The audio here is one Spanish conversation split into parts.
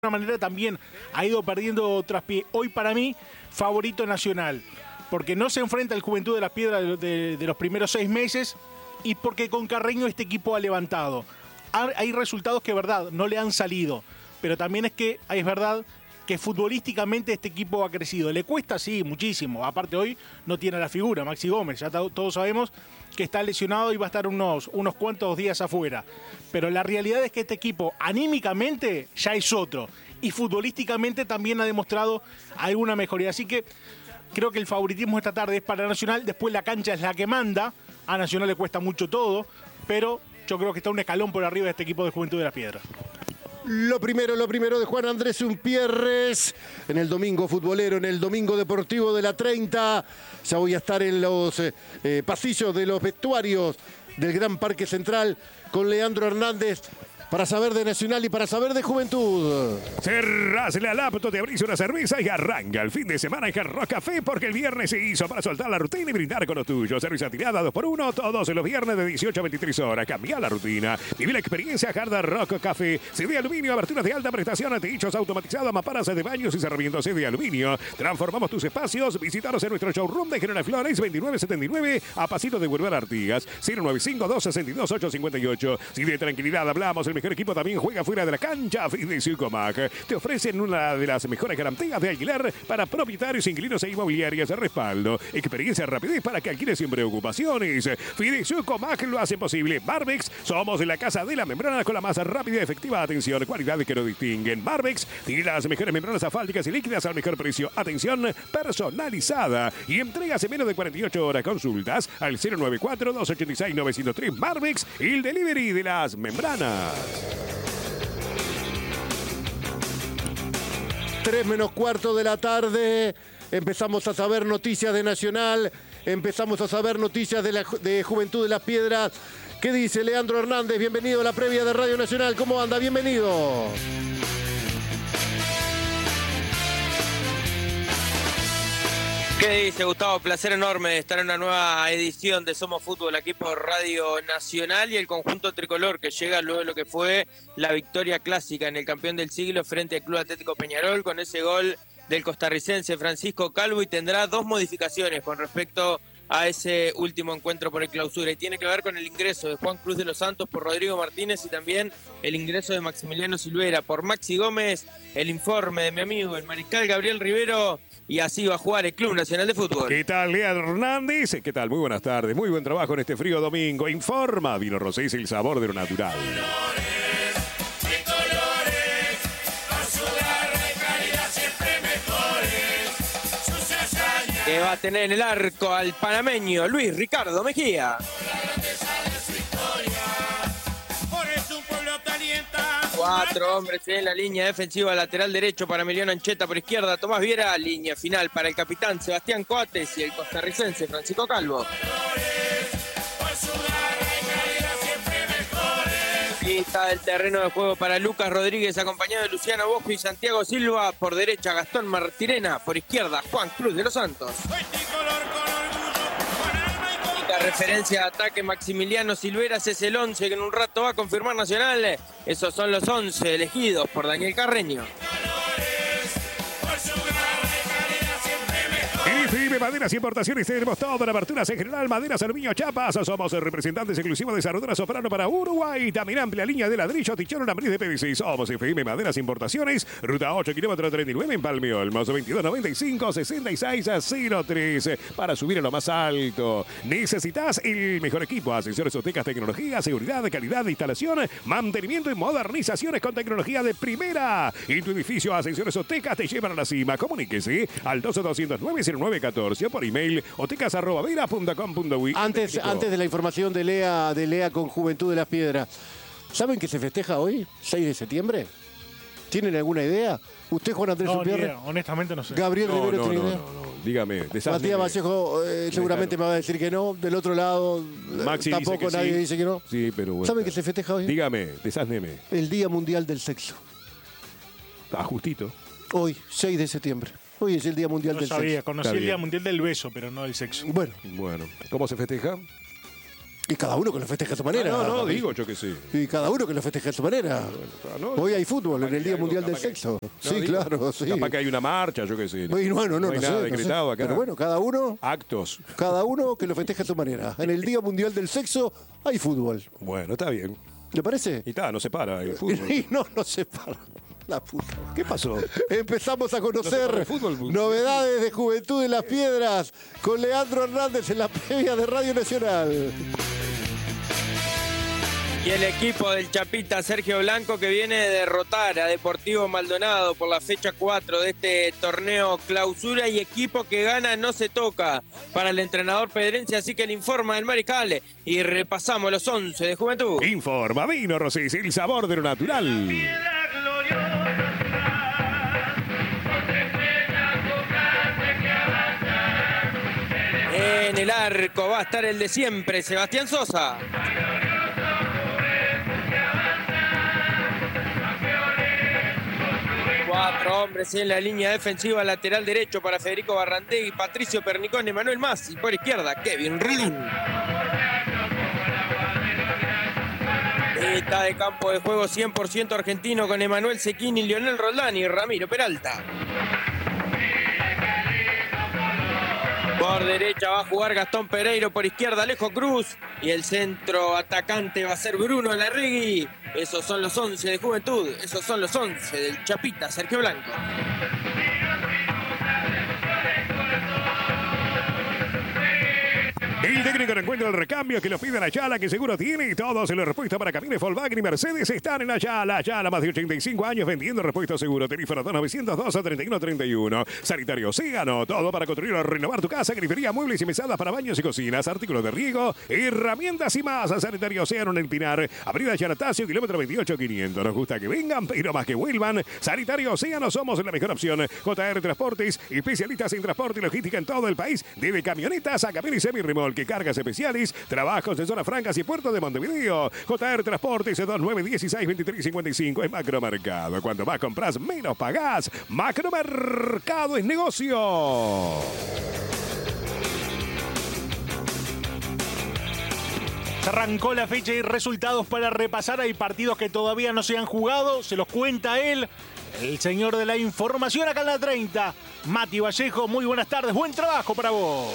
alguna manera también ha ido perdiendo traspié. Hoy para mí, favorito Nacional, porque no se enfrenta al Juventud de las Piedras de los primeros 6 meses y porque con Carreño este equipo ha levantado. Hay resultados que, verdad, no le han salido, pero también es verdad que futbolísticamente este equipo ha crecido. Le cuesta, sí, muchísimo. Aparte hoy no tiene la figura, Maxi Gómez. Ya todos sabemos que está lesionado y va a estar unos cuantos días afuera. Pero la realidad es que este equipo anímicamente ya es otro. Y futbolísticamente también ha demostrado alguna mejoría. Así que creo que el favoritismo esta tarde es para Nacional. Después la cancha es la que manda. A Nacional le cuesta mucho todo. Pero yo creo que está un escalón por arriba de este equipo de Juventud de las Piedras. Lo primero de Juan Andrés Umpierres en el domingo futbolero, en el domingo deportivo de la 30. Ya voy a estar en los pasillos de los vestuarios del Gran Parque Central con Leandro Hernández para saber de Nacional y para saber de Juventud. Cerrás la laptop, te abrís una cerveza y arranca el fin de semana en Hard Rock Café porque el viernes se hizo para soltar la rutina y brindar con los tuyos. Cerveza tirada 2x1 todos los viernes de 18 a 23 horas. Cambia la rutina. Viví la experiencia Hard Rock Café. CD de aluminio, aberturas de alta prestación, techos automatizados, mamparas de baños y cerramientos de aluminio. Transformamos tus espacios. Visítanos en nuestro showroom de General Flores 2979 a pasito de Boulevard Artigas. 095-262-858. Si de tranquilidad hablamos, el mejor equipo también juega fuera de la cancha. Fides Comac te ofrecen una de las mejores garantías de alquiler para propietarios, inquilinos e inmobiliarias de respaldo. Experiencia, rapidez para que alquiles sin preocupaciones. Fides Comac lo hacen posible. Barbex, somos la casa de la membrana con la más rápida y efectiva atención. Cualidades que nos distinguen. Barbex tiene las mejores membranas asfálticas y líquidas al mejor precio. Atención personalizada y entregas en menos de 48 horas. Consultas al 094-286-903. Barbex y el delivery de las membranas. 3 menos cuarto de la tarde. Empezamos a saber noticias de Nacional. Empezamos a saber noticias de Juventud de las Piedras. ¿Qué dice Leandro Hernández? Bienvenido a la previa de Radio Nacional. ¿Cómo anda? Bienvenido. ¿Qué dice Gustavo? Placer enorme de estar en una nueva edición de Somos Fútbol aquí por Radio Nacional y el conjunto tricolor que llega luego de lo que fue la victoria clásica en el campeón del siglo frente al Club Atlético Peñarol con ese gol del costarricense Francisco Calvo y tendrá 2 modificaciones con respecto a ese último encuentro por el clausura y tiene que ver con el ingreso de Juan Cruz de los Santos por Rodrigo Martínez y también el ingreso de Maximiliano Silvera por Maxi Gómez, el informe de mi amigo el mariscal Gabriel Rivero. Y así va a jugar el Club Nacional de Fútbol. ¿Qué tal, Leandro Hernández? ¿Qué tal? Muy buenas tardes. Muy buen trabajo en este frío domingo. Informa, Vino Rosé es el sabor de lo natural. Que va a tener en el arco al panameño Luis Ricardo Mejía. 4 hombres en la línea defensiva lateral derecho para Emiliano Ancheta, por izquierda Tomás Viera, línea final para el capitán Sebastián Coates y el costarricense Francisco Calvo. Lista del terreno de juego para Lucas Rodríguez acompañado de Luciano Bosco y Santiago Silva, por derecha Gastón Martirena, por izquierda Juan Cruz de los Santos. Referencia de ataque Maximiliano Silveras es el 11 que en un rato va a confirmar Nacional. Esos son los 11 elegidos por Daniel Carreño. En Maderas y Importaciones tenemos todas las aperturas en general, maderas, aluminio, chapas. Somos representantes exclusivos de Cerradura Soprano para Uruguay. También amplia línea de ladrillo, tichón, alambrís de PVC. Somos FM Maderas Importaciones, ruta 8, kilómetro 39 en Palme Olmos, 2295-6603. Para subir a lo más alto, necesitas el mejor equipo, asesores, azotecas, tecnología, seguridad, calidad de instalación, mantenimiento y modernizaciones con tecnología de primera. En tu edificio, asesores, azotecas te llevan a la cima. Comuníquese al 12-209-0914 por email otecas@vera.com.uy. Antes de la información de Lea con Juventud de las Piedras, ¿saben que se festeja hoy, 6 de septiembre? ¿Tienen alguna idea? ¿Usted, Juan Andrés Umpierres? Honestamente no sé. Gabriel Rivero, ¿tiene idea? Dígame, Matías Vallejo seguramente me va a decir que no. Del otro lado, Maxi tampoco dice que nadie sí. dice que no. Sí, pero bueno. ¿Saben que se festeja hoy? Dígame, desázneme. El Día Mundial del Sexo. Justito. Hoy, 6 de septiembre. Hoy es el Día Mundial del Sexo. Conocí el Día Mundial del Beso, pero no del sexo. Bueno, ¿Cómo se festeja? Y cada uno que lo festeja a su manera. No, digo yo que sí. Y cada uno que lo festeja a su manera. No, Hoy hay fútbol en el Día Mundial del Sexo. Sí, claro, sí. Capaz que hay una marcha, yo que sé. No hay nada decretado acá. Pero bueno, cada uno que lo festeja a su manera. En el Día Mundial del Sexo hay fútbol. Bueno, está bien. ¿Le parece? Y está, no se para el fútbol. Y no se para. La puta. ¿Qué pasó? Empezamos a conocer novedades de Juventud de las Piedras con Leandro Hernández en la previa de Radio Nacional. Y el equipo del Chapita Sergio Blanco, que viene de derrotar a Deportivo Maldonado por la fecha 4 de este torneo clausura, y equipo que gana no se toca para el entrenador pedrense, así que le informa el Mariscal y repasamos los 11 de Juventud. Informa Vino Rosés, el sabor de lo natural. En el arco va a estar el de siempre, Sebastián Sosa. Cuatro hombres en la línea defensiva, lateral derecho para Federico Barrantegui, Patricio Pernicón, Emanuel Massi, por izquierda Kevin Rilín. Está de campo de juego 100% argentino con Emanuel Sequini, Lionel Roldán y Ramiro Peralta. Por derecha va a jugar Gastón Pereiro, por izquierda Alejo Cruz y el centro atacante va a ser Bruno Larregui. Esos son los 11 de Juventud, esos son los 11 del Chapita Sergio Blanco. El técnico no encuentra el recambio que lo pide Ayala, que seguro tiene todos los repuestos para camiones Volkswagen y Mercedes están en Ayala. Ayala, más de 85 años vendiendo repuestos seguros. Teléfono 2902-3131. Sanitario Océano, todo para construir o renovar tu casa. Grifería, muebles y mesadas para baños y cocinas. Artículos de riego, herramientas y más. Sanitario Océano en el Pinar. Avenida Yanatacio, kilómetro 28500. Nos gusta que vengan, pero más que vuelvan. Sanitario Océano, somos la mejor opción. JR Transportes, especialistas en transporte y logística en todo el país. Desde camionetas a camiones semi-remolque. Cargas especiales, trabajos de zonas francas y puertos de Montevideo. JR Transportes 2916-2355 es Macromercado. Cuando más compras, menos pagás. Macromercado es negocio. Se arrancó la fecha y resultados para repasar. Hay partidos que todavía no se han jugado. Se los cuenta él, el señor de la información acá en la 30. Mati Vallejo, muy buenas tardes. Buen trabajo para vos.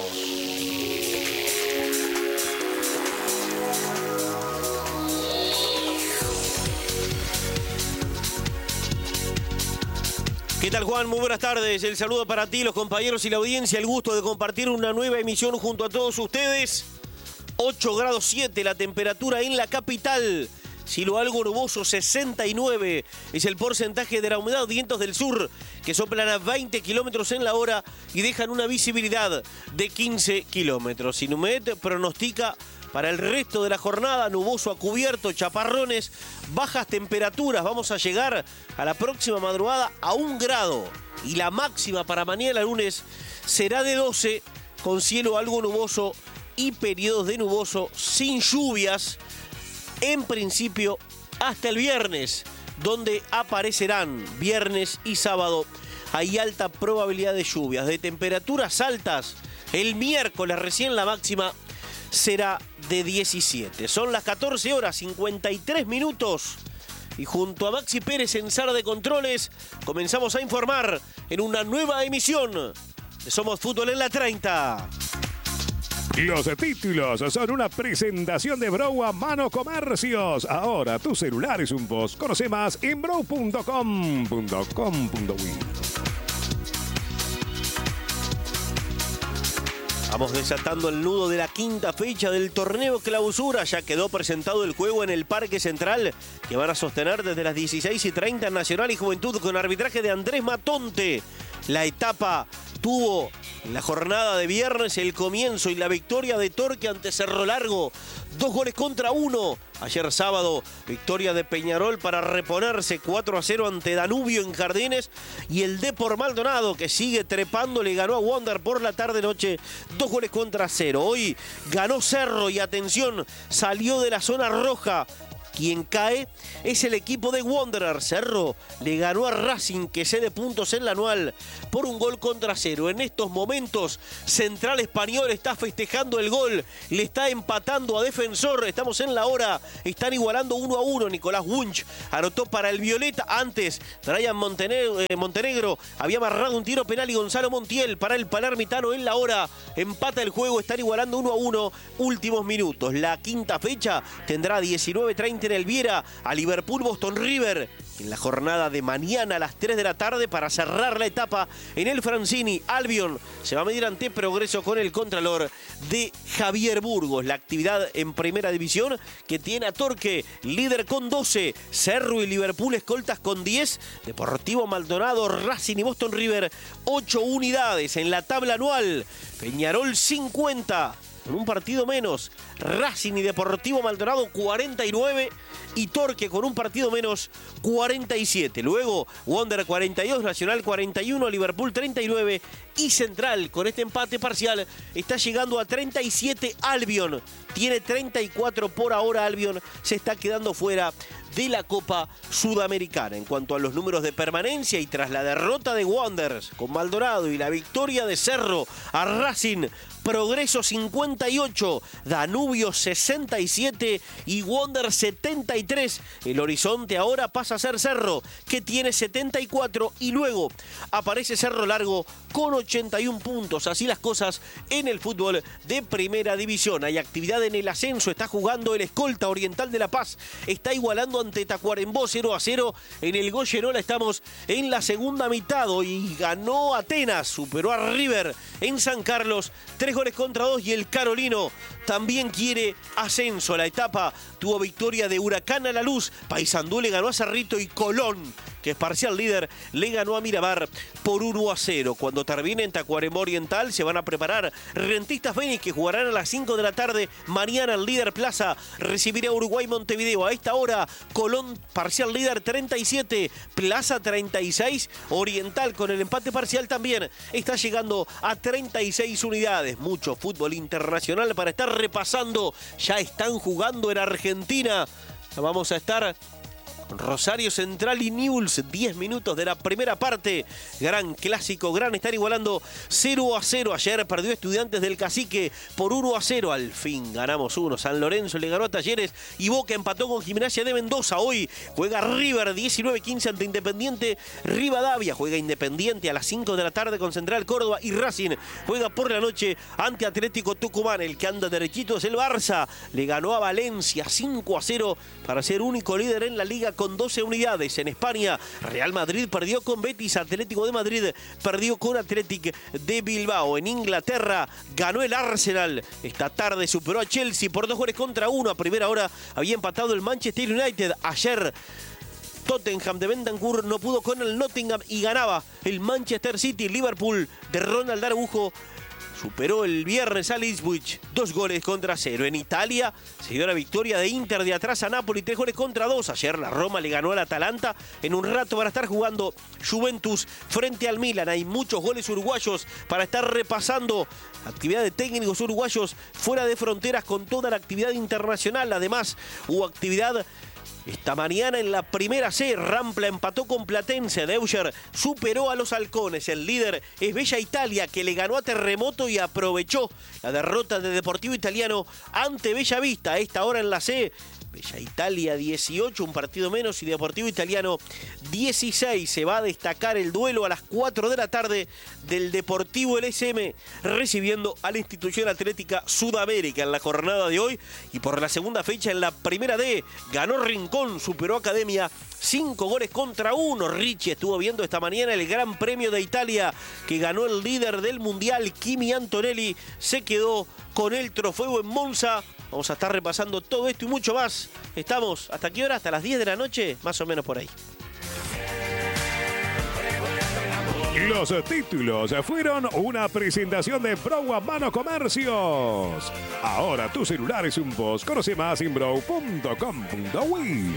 ¿Qué tal, Juan? Muy buenas tardes. El saludo para ti, los compañeros y la audiencia. El gusto de compartir una nueva emisión junto a todos ustedes. 8 grados 7 la temperatura en la capital. Cielo algo nuboso, 69 es el porcentaje de la humedad. Vientos del sur que soplan a 20 kilómetros en la hora y dejan una visibilidad de 15 kilómetros. Inumet pronostica para el resto de la jornada nuboso a cubierto, chaparrones, bajas temperaturas. Vamos a llegar a la próxima madrugada a 1 grado. Y la máxima para mañana lunes será de 12, con cielo algo nuboso y periodos de nuboso sin lluvias. En principio, hasta el viernes, donde aparecerán viernes y sábado. Hay alta probabilidad de lluvias, de temperaturas altas. El miércoles recién la máxima será de 17. Son las 14 horas 53 minutos. Y junto a Maxi Pérez en sala de controles, comenzamos a informar en una nueva emisión de Somos Fútbol en la 30. Los títulos son una presentación de Brow a Mano Comercios. Ahora tu celular es un voz. Conoce más en brow.com.uy. Vamos desatando el nudo de la quinta fecha del torneo clausura. Ya quedó presentado el juego en el Parque Central, que van a sostener desde las 16:30 Nacional y Juventud con arbitraje de Andrés Matonte. La etapa tuvo en la jornada de viernes el comienzo y la victoria de Torque ante Cerro Largo. 2-1. Ayer sábado, victoria de Peñarol para reponerse 4-0 ante Danubio en Jardines. Y el Depor Maldonado, que sigue trepando, le ganó a Wander por la tarde-noche 2-0. Hoy ganó Cerro y atención, salió de la zona roja Quien cae es el equipo de Wanderers. Cerro le ganó a Racing, que cede puntos en la anual por 1-0. En estos momentos, Central Español está festejando el gol, le está empatando a Defensor. Estamos en la hora, están igualando 1-1. Nicolás Wunsch anotó para el Violeta. Antes, Brian Montenegro había amarrado un tiro penal y Gonzalo Montiel para el palermitano en la hora. Empata el juego, están igualando 1-1. Últimos minutos. La quinta fecha tendrá 19:30 en el Viera a Liverpool-Boston River. En la jornada de mañana a las 3 de la tarde para cerrar la etapa en el Francini. Albion se va a medir ante Progreso con el contralor de Javier Burgos. La actividad en primera división que tiene a Torque, líder con 12. Cerro y Liverpool escoltas con 10. Deportivo Maldonado, Racing y Boston River 8 unidades. En la tabla anual, Peñarol 50. Con un partido menos, Racing y Deportivo Maldonado 49 y Torque con un partido menos 47. Luego Wander 42, Nacional 41, Liverpool 39 y Central con este empate parcial está llegando a 37. Albion tiene 34 por ahora. Albion se está quedando fuera de la Copa Sudamericana. En cuanto a los números de permanencia y tras la derrota de Wanderers con Maldonado y la victoria de Cerro a Racing, Progreso 58, Danubio 67 y Wander 73. El horizonte ahora pasa a ser Cerro, que tiene 74, y luego aparece Cerro Largo con 81 puntos. Así las cosas en el fútbol de primera división. Hay actividad en el ascenso, está jugando el escolta Oriental de La Paz, está igualando ante Tacuarembó 0-0. En el Goyerola estamos en la segunda mitad. Hoy ganó Atenas, superó a River en San Carlos 3-2 y el Carolino también quiere ascenso. La etapa tuvo victoria de Huracán a La Luz, Paysandú le ganó a Cerrito y Colón, que es parcial líder, le ganó a Miramar por 1-0. Cuando termine en Tacuarembó Oriental se van a preparar Rentistas Fénix, que jugarán a las 5 de la tarde. Mañana el líder Plaza recibirá a Uruguay Montevideo. A esta hora Colón parcial líder 37, Plaza 36. Oriental con el empate parcial también está llegando a 36 unidades. Mucho fútbol internacional para estar repasando. Ya están jugando en Argentina. Vamos a estar Rosario Central y Newell's, 10 minutos de la primera parte. Gran clásico, gran, están igualando 0-0. Ayer perdió Estudiantes del Cacique por 1-0. Al fin ganamos uno. San Lorenzo le ganó a Talleres y Boca empató con Gimnasia de Mendoza. Hoy juega River 19-15 ante Independiente Rivadavia. Juega Independiente a las 5 de la tarde con Central Córdoba, y Racing juega por la noche ante Atlético Tucumán. El que anda derechito es el Barça. Le ganó a Valencia 5-0 para ser único líder en la liga con 12 unidades. En España, Real Madrid perdió con Betis, Atlético de Madrid perdió con Athletic de Bilbao. En Inglaterra ganó el Arsenal. Esta tarde superó a Chelsea por 2-1. A primera hora había empatado el Manchester United. Ayer Tottenham de Bentancur no pudo con el Nottingham y ganaba el Manchester City. Liverpool de Ronald Araujo superó el viernes a Ipswich 2-0. En Italia se dio la victoria de Inter de atrás a Napoli 3-2. Ayer la Roma le ganó al Atalanta. En un rato van a estar jugando Juventus frente al Milan. Hay muchos goles uruguayos para estar repasando. Actividad de técnicos uruguayos fuera de fronteras con toda la actividad internacional. Además, hubo actividad esta mañana en la primera C. Rampla empató con Platense. Deucher superó a los Halcones. El líder es Bella Italia, que le ganó a Terremoto y aprovechó la derrota de Deportivo Italiano ante Bella Vista. A esta hora en la C, Bella Italia 18, un partido menos, y Deportivo Italiano 16. Se va a destacar el duelo a las 4 de la tarde del Deportivo LSM recibiendo a la Institución Atlética Sudamérica en la jornada de hoy. Y por la segunda fecha en la primera D, ganó Rincón, superó Academia 5-1. Richie estuvo viendo esta mañana el Gran Premio de Italia que ganó el líder del Mundial, Kimi Antonelli. Se quedó con el trofeo en Monza. Vamos a estar repasando todo esto y mucho más. Estamos, ¿hasta qué hora? Hasta las 10 de la noche, más o menos por ahí. Los títulos fueron una presentación de Bro a Mano Comercios. Ahora tu celular es un boss. Conoce más en bro.com.uy.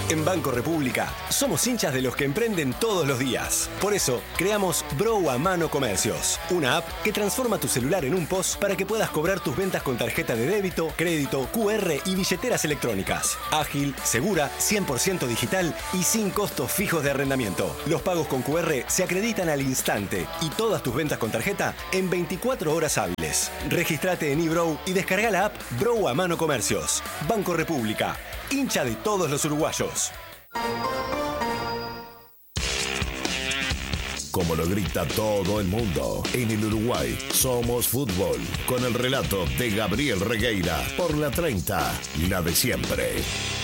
En Banco República somos hinchas de los que emprenden todos los días. Por eso creamos Bro a Mano Comercios, una app que transforma tu celular en un POS para que puedas cobrar tus ventas con tarjeta de débito, crédito, QR y billeteras electrónicas. Ágil, segura, 100% digital y sin costos fijos de arrendamiento. Los pagos con QR se acreditan al instante y todas tus ventas con tarjeta en 24 horas hábiles. Regístrate en eBro y descarga la app Bro a Mano Comercios. Banco República, hincha de todos los uruguayos. Como lo grita todo el mundo, en el Uruguay somos fútbol. Con el relato de Gabriel Regueira por la 30, la de siempre.